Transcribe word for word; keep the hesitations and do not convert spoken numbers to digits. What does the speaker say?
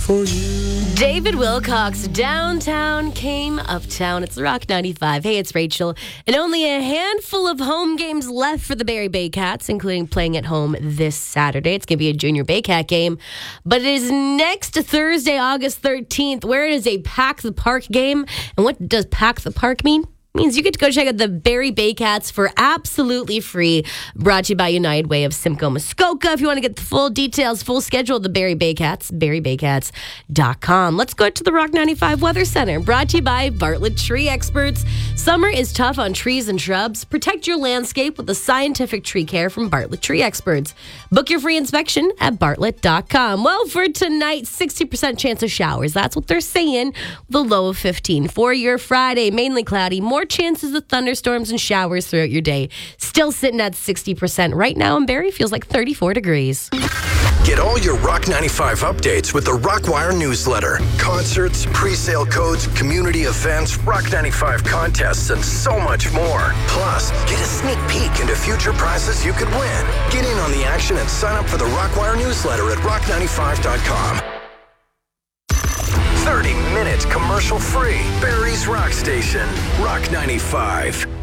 for you. David Wilcox, downtown came uptown. It's Rock ninety-five. Hey, it's Rachel. And only a handful of home games left for the Barrie Baycats, including playing at home this Saturday. It's going to be a junior Baycat game. But it is next Thursday, August thirteenth, where it is a Pack the Park game. And what does Pack the Park mean? Means you get to go check out the Barrie Baycats for absolutely free. Brought to you by United Way of Simcoe Muskoka. If you want to get the full details, full schedule of the Barrie Baycats, barrie baycats dot com. Let's go to the Rock ninety-five Weather Center. Brought to you by Bartlett Tree Experts. Summer is tough on trees and shrubs. Protect your landscape with the scientific tree care from Bartlett Tree Experts. Book your free inspection at bartlett dot com. Well, for tonight, sixty percent chance of showers. That's what they're saying. The low of fifteen. For your Friday, mainly cloudy. More chances of thunderstorms and showers throughout your day. Still sitting at sixty percent. Right now in Barrie, feels like thirty-four degrees. Get all your Rock ninety-five updates with the Rockwire newsletter. Concerts, pre-sale codes, community events, Rock ninety-five contests, and so much more. Plus, get a sneak peek into future prizes you could win. Get in on the action and sign up for the Rockwire newsletter at rock ninety-five dot com. thirty minutes commercial free. Barrie's Rock Station. Rock ninety-five.